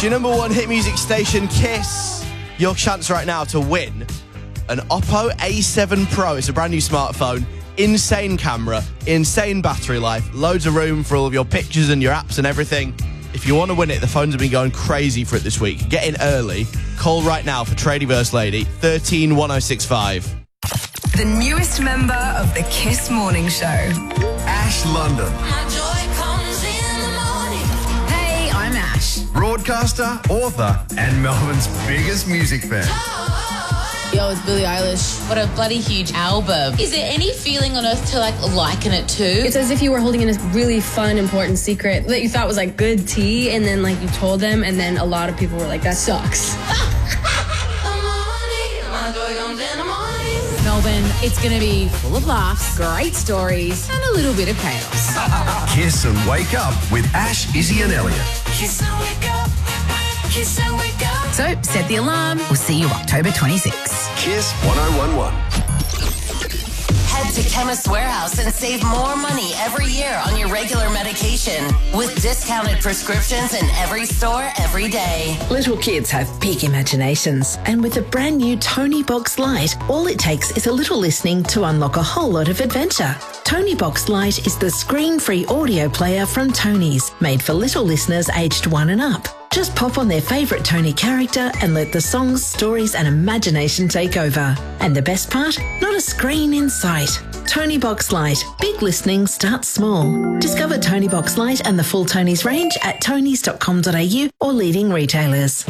It's your number one hit music station, Kiss. Your chance right now to win an Oppo A7 Pro. It's a brand new smartphone. Insane camera, insane battery life, loads of room for all of your pictures and your apps and everything. If you want to win it, the phones have been going crazy for it this week. Get in early. Call right now for Tradiverse Lady, 13 1065. The newest member of the Kiss Morning Show. Ash London. My joy comes in the morning. Hey, I'm Ash. Broadcaster, author, and Melbourne's biggest music fan. Yo, it's Billie Eilish. What a bloody huge album. Is there any feeling on earth to liken it to? It's as if you were holding in a really fun, important secret that you thought was good tea, and then you told them, and then a lot of people were like, that sucks. Melbourne, it's going to be full of laughs, great stories, and a little bit of chaos. Kiss and Wake Up with Ash, Izzy and Elliot. Kiss and wake up. Kiss and wake up. So, set the alarm. We'll see you October 26. Kiss 1011. Head to Chemist Warehouse and save more money every year on your regular medication with discounted prescriptions in every store every day. Little kids have big imaginations, and with a brand new Tony Box Lite, all it takes is a little listening to unlock a whole lot of adventure. Tony Box Lite is the screen-free audio player from Tony's, made for little listeners aged 1 and up. Just pop on their favourite Tony character and let the songs, stories and imagination take over. And the best part? Not a screen in sight. Tony Box Lite. Big listening starts small. Discover Tony Box Lite and the full Tony's range at tonys.com.au or leading retailers.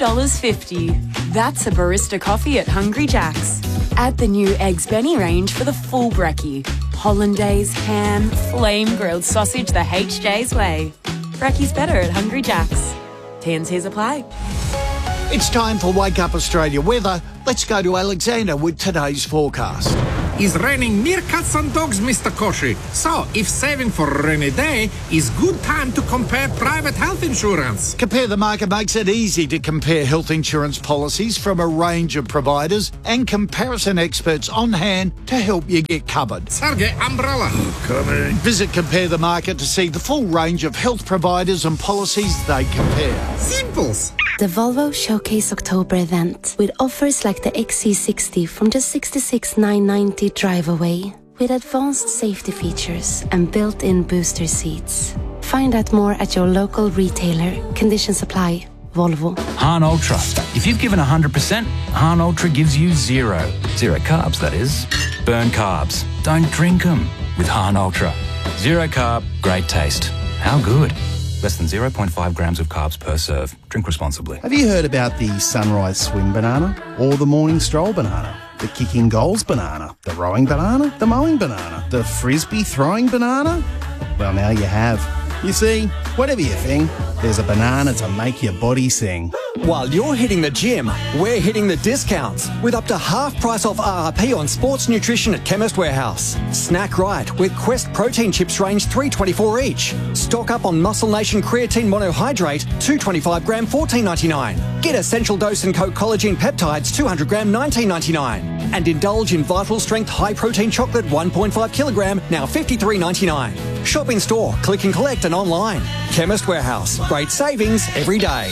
$2.50. That's a barista coffee at Hungry Jack's. Add the new Eggs Benny range for the full brekkie. Hollandaise, ham, flame-grilled sausage the HJ's way. Brekkie's better at Hungry Jack's. T&Cs apply. It's time for Wake Up Australia weather. Let's go to Alexander with today's forecast. It's raining meerkats and dogs, Mr. Koshi. So, if saving for a rainy day is good time to compare private health insurance. Compare the Market makes it easy to compare health insurance policies from a range of providers and comparison experts on hand to help you get covered. Sergey, umbrella. Coming. Visit Compare the Market to see the full range of health providers and policies they compare. Simples. The Volvo Showcase October event with offers like the XC60 from just $66,990 drive away with advanced safety features and built-in booster seats. Find out more at your local retailer. Conditions apply. Volvo. Han Ultra. If you've given 100%, Han Ultra gives you zero. Zero carbs, that is. Burn carbs. Don't drink them with Han Ultra. Zero carb, great taste. How good? Less than 0.5 grams of carbs per serve. Drink responsibly. Have you heard about the sunrise swing banana or the morning stroll banana? The kicking goals banana, the rowing banana, the mowing banana, the frisbee throwing banana? Well, now you have. You see, whatever you think, there's a banana to make your body sing. While you're hitting the gym, we're hitting the discounts with up to half price off RRP on sports nutrition at Chemist Warehouse. Snack right with Quest protein chips range $3.24 each. Stock up on Muscle Nation creatine monohydrate 225 gram $14.99. Get Essential Dose and Co collagen peptides 200 gram $19.99. And indulge in Vital Strength high protein chocolate 1.5 kilogram now $53.99. Shop in store, click and collect and online. Chemist Warehouse. Great savings every day.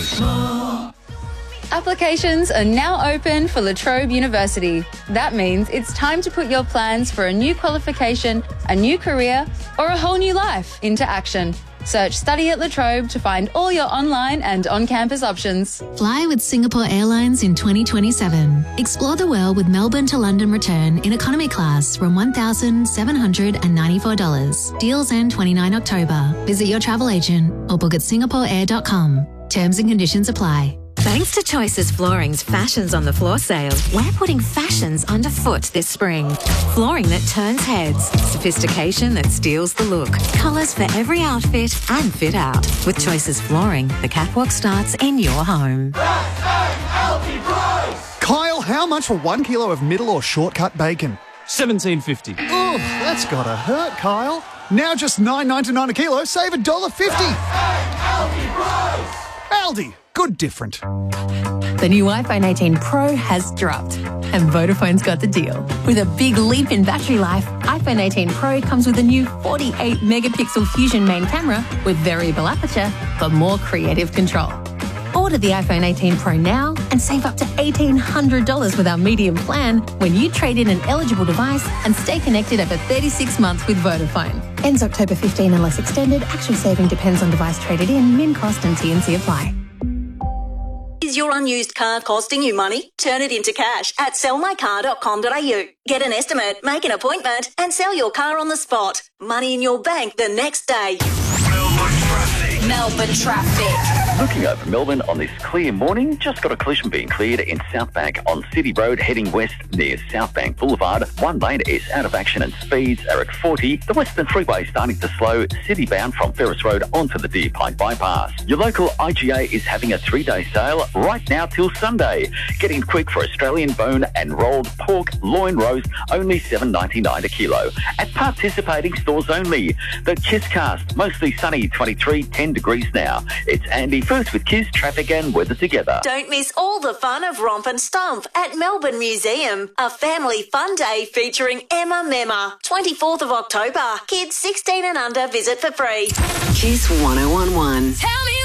Applications are now open for La Trobe University. That means it's time to put your plans for a new qualification, a new career, or a whole new life into action. Search Study at La Trobe to find all your online and on-campus options. Fly with Singapore Airlines in 2027. Explore the world with Melbourne to London return in economy class from $1,794. Deals end 29 October. Visit your travel agent or book at singaporeair.com. Terms and conditions apply. Thanks to Choices Flooring's Fashions on the Floor sale, we're putting fashions underfoot this spring. Flooring that turns heads, sophistication that steals the look, colours for every outfit and fit out. With Choices Flooring, the catwalk starts in your home. Kyle, how much for 1 kilo of middle or shortcut bacon? $17.50. Oh, that's gotta hurt, Kyle. Now just $9.99 a kilo, save $1.50. Aldi. Good different. The new iPhone 18 Pro has dropped and Vodafone's got the deal. With a big leap in battery life, iPhone 18 Pro comes with a new 48-megapixel Fusion main camera with variable aperture for more creative control. Order the iPhone 18 Pro now and save up to $1,800 with our medium plan when you trade in an eligible device and stay connected over 36 months with Vodafone. Ends October 15 unless extended. Actual saving depends on device traded in, min cost and TNC apply. Is your unused car costing you money? Turn it into cash at sellmycar.com.au. Get an estimate, make an appointment and sell your car on the spot. Money in your bank the next day. Melbourne traffic. Looking over Melbourne on this clear morning, just got a collision being cleared in Southbank on City Road heading west near Southbank Boulevard. One lane is out of action and speeds are at 40. The Western Freeway starting to slow, city bound from Ferris Road onto the Deer Pike Bypass. Your local IGA is having a 3-day sale right now till Sunday. Get in quick for Australian bone and rolled pork loin roast, only $7.99 a kilo. At participating stores only. The Kisscast, mostly sunny, 23, 10 degrees now. It's Andy first with Kiss, traffic and weather together. Don't miss all the fun of Romp and Stomp at Melbourne Museum. A family fun day featuring Emma Memma. 24th of October. Kids 16 and under visit for free. Kiss 1011. Tell me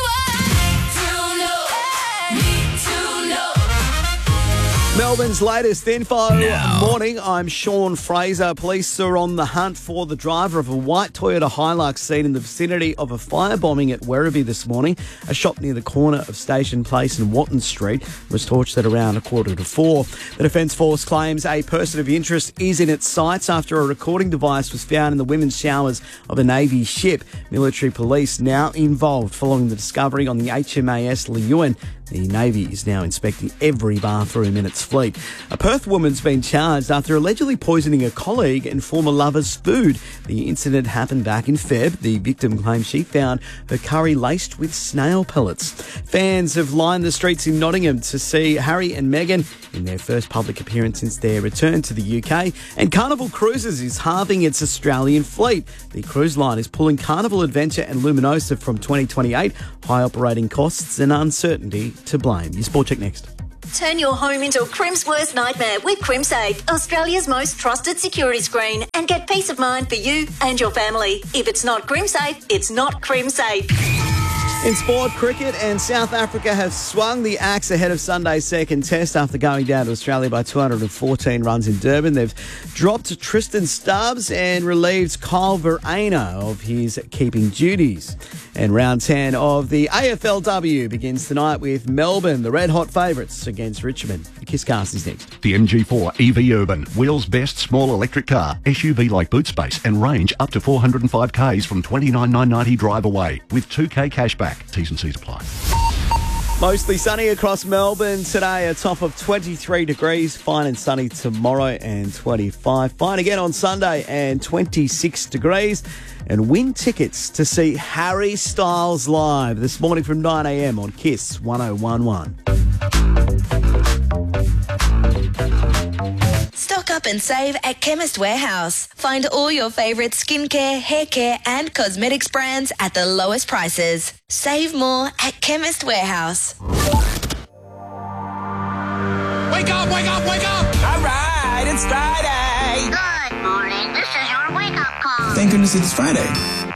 Melbourne's latest info. Morning, I'm Sean Fraser. Police are on the hunt for the driver of a white Toyota Hilux seen in the vicinity of a firebombing at Werribee this morning. A shop near the corner of Station Place and Watton Street was torched at around 3:45. The Defence Force claims a person of interest is in its sights after a recording device was found in the women's showers of a Navy ship. Military police now involved following the discovery on the HMAS Leeuwin. The Navy is now inspecting every bathroom in its fleet. A Perth woman's been charged after allegedly poisoning a colleague and former lover's food. The incident happened back in Feb. The victim claims she found her curry laced with snail pellets. Fans have lined the streets in Nottingham to see Harry and Meghan in their first public appearance since their return to the UK. And Carnival Cruises is halving its Australian fleet. The cruise line is pulling Carnival Adventure and Luminosa from 2028. High operating costs and uncertainty to blame. Your Sport Check next. Turn your home into a Crim's worst nightmare with CrimSafe, Australia's most trusted security screen, and get peace of mind for you and your family. If it's not CrimSafe, it's not CrimSafe. In sport, cricket and South Africa have swung the axe ahead of Sunday's second test after going down to Australia by 214 runs in Durban. They've dropped Tristan Stubbs and relieved Kyle Verreynne of his keeping duties. And round 10 of the AFLW begins tonight with Melbourne, the red-hot favourites, against Richmond. The Kisscast is next. The MG4 EV Urban, wheels best small electric car, SUV like boot space and range up to 405 Ks from $29,990 drive away with 2K cashback. T's and C's apply. Mostly sunny across Melbourne today, a top of 23 degrees. Fine and sunny tomorrow and 25. Fine again on Sunday and 26 degrees. And win tickets to see Harry Styles live this morning from 9 a.m. on Kiss 1011. Stock up and save at Chemist Warehouse. Find all your favourite skincare, hair care and cosmetics brands at the lowest prices. Save more at Chemist Warehouse. Wake up, wake up, wake up! All right, it's Friday. Good morning. This is your wake-up call. Thank goodness it's Friday.